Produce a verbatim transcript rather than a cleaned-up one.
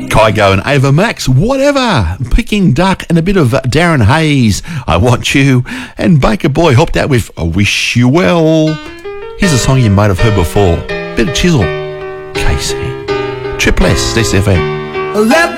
Kygo and Ava Max, Whatever, Peking Duck and a bit of Darren Hayes, I Want You, and Baker Boy hopped out with I Wish You Well. Here's a song you might have heard before, bit of Chisel, Casey. Triple S, S F M. Let